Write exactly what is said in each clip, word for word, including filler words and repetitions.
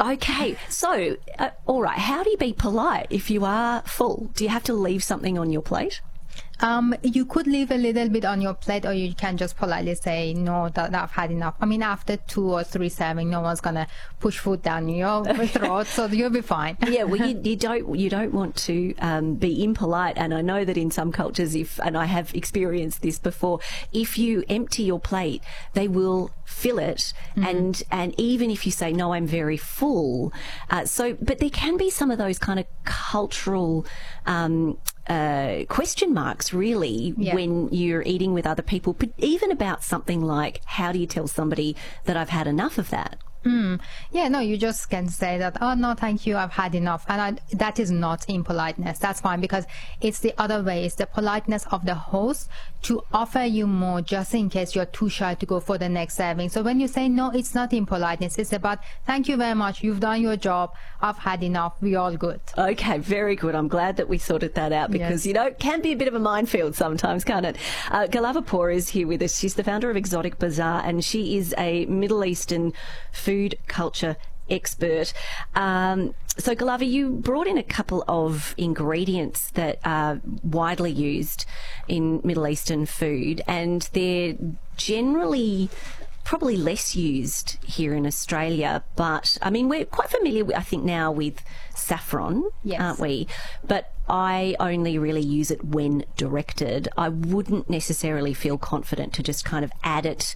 Okay, so, uh, all right, how do you be polite if you are full? Do you have to leave something on your plate? Um, you could leave a little bit on your plate, or you can just politely say, no, that, that I've had enough. I mean, after two or three serving, no one's going to push food down your throat, so you'll be fine. Yeah, well, you, you don't you don't want to um, be impolite, and I know that in some cultures, if and I have experienced this before, if you empty your plate, they will fill it, mm-hmm. and and even if you say, no, I'm very full, uh, so, but there can be some of those kind of cultural um, uh, question marks, really, yeah. when you're eating with other people, but even about something like, how do you tell somebody that I've had enough of that? Mm. Yeah, no, you just can say that, oh, no, thank you, I've had enough. And I, that is not impoliteness. That's fine, because it's the other way. It's the politeness of the host to offer you more just in case you're too shy to go for the next serving. So when you say no, it's not impoliteness. It's about, thank you very much, you've done your job, I've had enough, we're all good. Okay, very good. I'm glad that we sorted that out, because, yes. you know, it can be a bit of a minefield sometimes, can't it? Uh, Gulava Poor is here with us. She's the founder of Exotic Bazaar, and she is a Middle Eastern food food culture expert. Um, so, Gulava, you brought in a couple of ingredients that are widely used in Middle Eastern food, and they're generally probably less used here in Australia. But, I mean, we're quite familiar, I think, now with saffron, yes. aren't we? But I only really use it when directed. I wouldn't necessarily feel confident to just kind of add it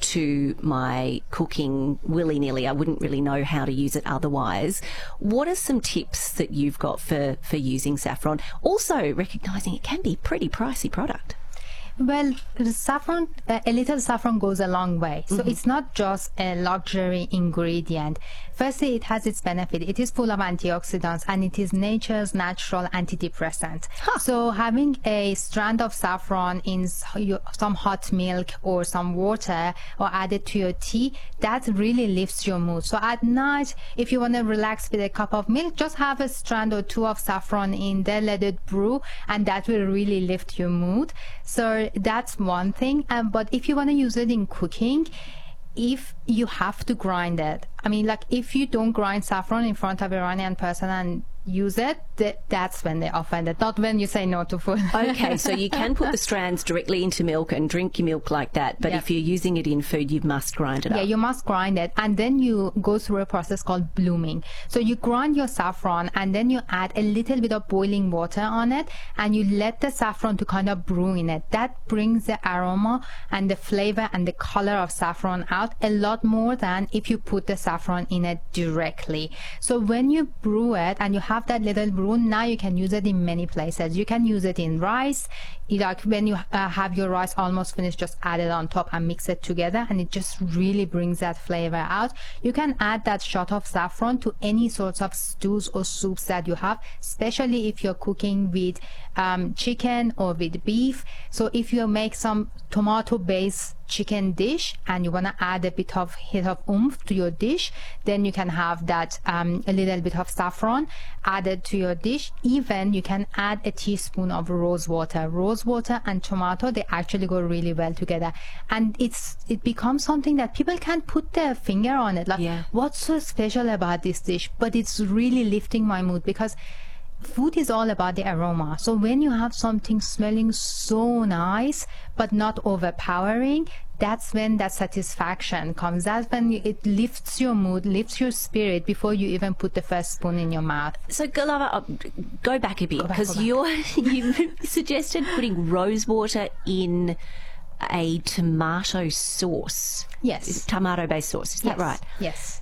to my cooking willy-nilly. I wouldn't really know how to use it otherwise. What are some tips that you've got for, for using saffron? Also recognising it can be a pretty pricey product. Well, the saffron, uh, a little saffron goes a long way. So mm-hmm. it's not just a luxury ingredient. Firstly, it has its benefit. It is full of antioxidants, and it is nature's natural antidepressant. Huh. So having a strand of saffron in some hot milk or some water, or added to your tea, that really lifts your mood. So at night, if you want to relax with a cup of milk, just have a strand or two of saffron in there, let it brew, and that will really lift your mood. So that's one thing. Um, but if you want to use it in cooking, if you have to grind it, I mean, like, if you don't grind saffron in front of an Iranian person and use it, th that's when they're offended, not when you say no to food. Okay, so you can put the strands directly into milk and drink your milk like that, but yeah. if you're using it in food, you must grind it yeah, up. Yeah, you must grind it, and then you go through a process called blooming. So you grind your saffron, and then you add a little bit of boiling water on it, and you let the saffron to kind of brew in it. That brings the aroma and the flavor and the color of saffron out a lot more than if you put the saffron in it directly. So when you brew it and you have that little brew, now you can use it in many places. You can use it in rice. Like when you uh, have your rice almost finished, just add it on top and mix it together, and it just really brings that flavor out. You can add that shot of saffron to any sorts of stews or soups that you have, especially if you're cooking with um, chicken or with beef. So if you make some tomato based chicken dish and you want to add a bit of hit of oomph to your dish, then you can have that um, a little bit of saffron added to your dish. Even you can add a teaspoon of rose water. Rose water and tomato, they actually go really well together, and it's it becomes something that people can't put their finger on it, like, yeah. what's so special about this dish? But it's really lifting my mood, because food is all about the aroma. So when you have something smelling so nice but not overpowering, that's when that satisfaction comes. That's when it lifts your mood, lifts your spirit before you even put the first spoon in your mouth. So, Gulava, uh, go back a bit, because you you suggested putting rose water in a tomato sauce. Yes. Tomato-based sauce. Is yes. that right? Yes.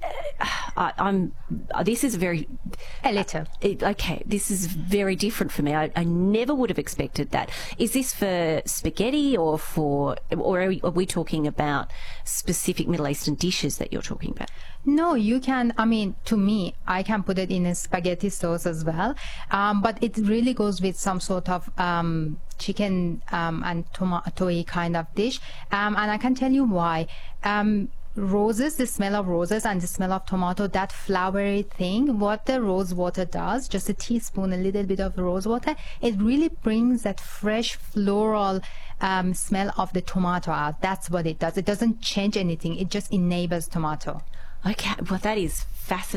I, I'm. This is very. A little. Uh, okay, this is very different for me. I, I never would have expected that. Is this for spaghetti or for, or are we, are we talking about specific Middle Eastern dishes that you're talking about? No, you can. I mean, to me, I can put it in a spaghetti sauce as well. Um, but it really goes with some sort of um, chicken um, and tomato-y kind of dish. Um, and I can tell you why. Um, Roses, the smell of roses and the smell of tomato, that flowery thing, what the rose water does, just a teaspoon, a little bit of rose water, it really brings that fresh floral um, smell of the tomato out. That's what it does. It doesn't change anything. It just enables tomato. Okay, well, that is fascinating.